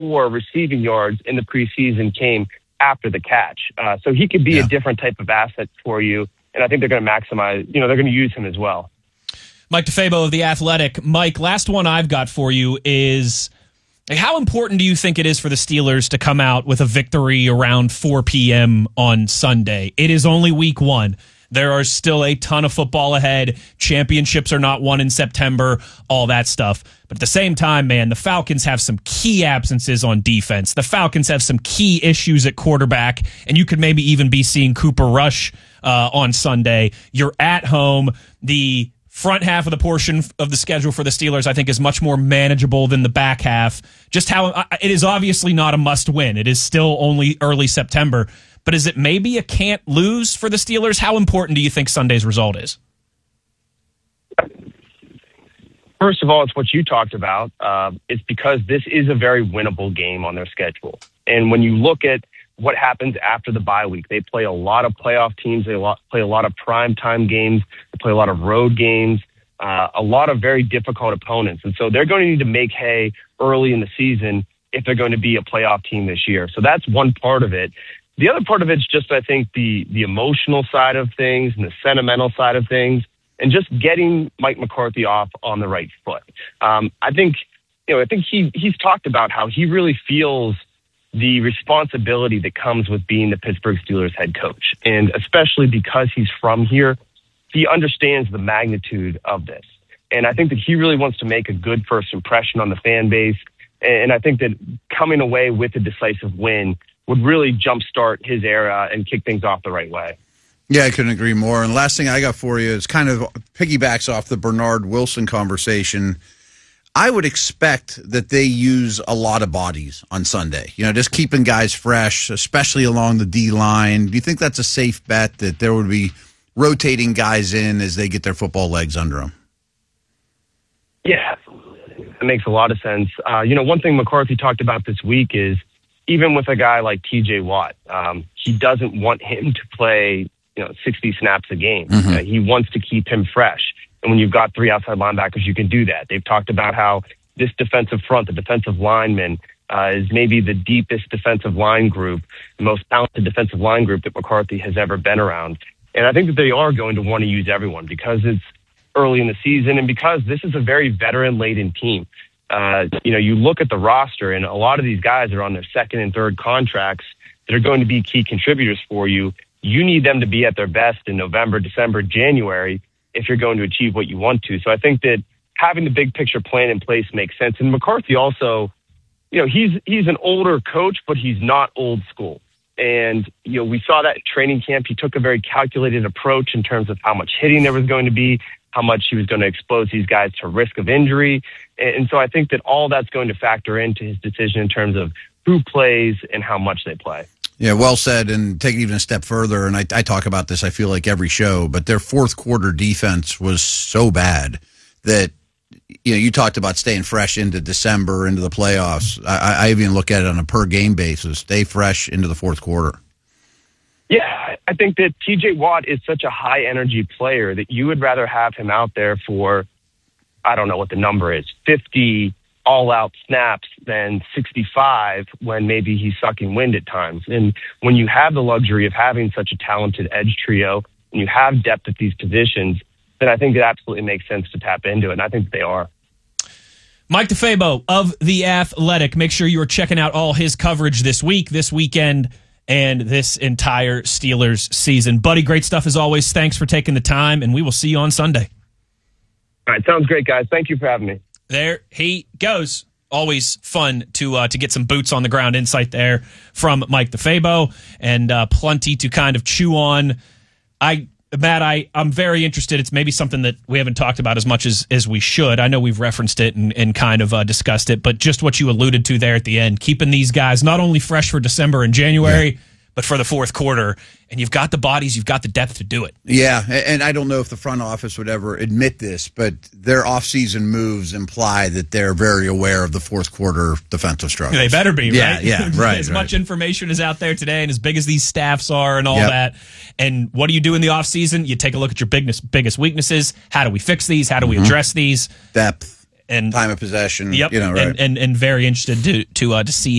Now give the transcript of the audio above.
4 receiving yards in the preseason came after the catch. So he could be a different type of asset for you. And I think they're going to maximize, they're going to use him as well. Mike DeFabo of The Athletic. Mike, last one I've got for you is, how important do you think it is for the Steelers to come out with a victory around 4 p.m. on Sunday? It is only week 1. There are still a ton of football ahead. Championships are not won in September, all that stuff. But at the same time, man, the Falcons have some key absences on defense. The Falcons have some key issues at quarterback, and you could maybe even be seeing Cooper Rush on Sunday. You're at home. The front half of the portion of the schedule for the Steelers, I think, is much more manageable than the back half. Just how it is obviously not a must win. It is still only early September. But is it maybe a can't lose for the Steelers? How important do you think Sunday's result is? First of all, it's what you talked about. It's because this is a very winnable game on their schedule. And when you look at what happens after the bye week, they play a lot of playoff teams. They play a lot of primetime games. They play a lot of road games, a lot of very difficult opponents. And so they're going to need to make hay early in the season if they're going to be a playoff team this year. So that's one part of it. The other part of it's just, I think, the emotional side of things and the sentimental side of things, and just getting Mike McCarthy off on the right foot. I think he's talked about how he really feels the responsibility that comes with being the Pittsburgh Steelers head coach. And especially because he's from here, he understands the magnitude of this. And I think that he really wants to make a good first impression on the fan base. And I think that coming away with a decisive win would really jumpstart his era and kick things off the right way. Yeah, I couldn't agree more. And the last thing I got for you is kind of piggybacks off the Bernard Wilson conversation. I would expect that they use a lot of bodies on Sunday, just keeping guys fresh, especially along the D-line. Do you think that's a safe bet that there would be rotating guys in as they get their football legs under them? Yeah, it makes a lot of sense. One thing McCarthy talked about this week is even with a guy like TJ Watt, he doesn't want him to play 60 snaps a game. Mm-hmm. He wants to keep him fresh. And when you've got 3 outside linebackers, you can do that. They've talked about how this defensive front, the defensive linemen, is maybe the deepest defensive line group, the most talented defensive line group that McCarthy has ever been around. And I think that they are going to want to use everyone because it's early in the season and because this is a very veteran-laden team. You look at the roster, and a lot of these guys are on their second and third contracts that are going to be key contributors for you. You need them to be at their best in November, December, January if you're going to achieve what you want to. So I think that having the big picture plan in place makes sense. And McCarthy also, he's an older coach, but he's not old school. And, we saw that in training camp. He took a very calculated approach in terms of how much hitting there was going to be, how much he was going to expose these guys to risk of injury. And so I think that all that's going to factor into his decision in terms of who plays and how much they play. Yeah, well said. And take it even a step further, and I talk about this, I feel like, every show, but their fourth quarter defense was so bad that, you talked about staying fresh into December, into the playoffs. I even look at it on a per-game basis. Stay fresh into the fourth quarter. Yeah, I think that TJ Watt is such a high-energy player that you would rather have him out there for, I don't know what the number is, 50 all-out snaps than 65 when maybe he's sucking wind at times. And when you have the luxury of having such a talented edge trio and you have depth at these positions, then I think it absolutely makes sense to tap into it, and I think they are. Mike DeFabo of The Athletic. Make sure you are checking out all his coverage this week, this weekend, and this entire Steelers season. Buddy, great stuff as always. Thanks for taking the time, and we will see you on Sunday. All right, sounds great, guys. Thank you for having me. There he goes. Always fun to get some boots on the ground insight there from Mike DeFabo, and plenty to kind of chew on. Matt, I'm very interested. It's maybe something that we haven't talked about as much as we should. I know we've referenced it and kind of discussed it, but just what you alluded to there at the end, keeping these guys not only fresh for December and January, but for the fourth quarter. And you've got the bodies, you've got the depth to do it. Yeah, and I don't know if the front office would ever admit this, but their offseason moves imply that they're very aware of the fourth quarter defensive struggles. They better be, right? Yeah, right. As much information is out there today and as big as these staffs are and all that. And what do you do in the offseason? You take a look at your biggest weaknesses. How do we fix these? How do we address these? Depth. and time of possession. Yep, right. and very interested to see